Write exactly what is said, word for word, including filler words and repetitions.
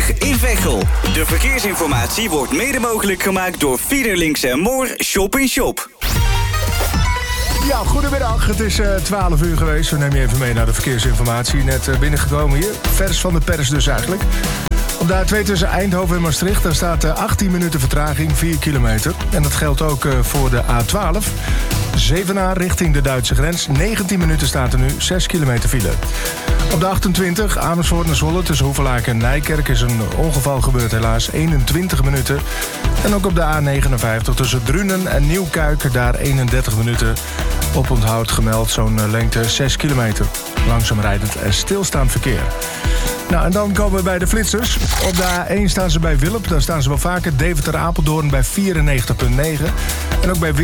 twintig in Veghel. De verkeersinformatie wordt mede mogelijk gemaakt door Fiederlinks en Moor Shop in Shop. Ja, goedemiddag. Het is uh, twaalf uur geweest. We nemen je even mee naar de verkeersinformatie. Net uh, binnengekomen hier. Vers van de pers dus eigenlijk. Op de A twee tussen Eindhoven en Maastricht... daar staat uh, achttien minuten vertraging, vier kilometer. En dat geldt ook uh, voor de A twaalf. Zevenaar richting de Duitse grens. negentien minuten staat er nu, zes kilometer file. Op de achtentwintig Amersfoort naar Zwolle tussen Hoevelaken en Nijkerk... is een ongeval gebeurd helaas, eenentwintig minuten. En ook op de A negenenvijftig tussen Drunen en Nieuwkuik... daar eenendertig minuten op onthoud gemeld. Zo'n lengte zes kilometer. Langzaam rijdend en stilstaand verkeer. Nou, en dan komen we bij de flitsers. Op de A één staan ze bij Wilp, daar staan ze wel vaker. Deventer Apeldoorn bij vierennegentig komma negen. En ook bij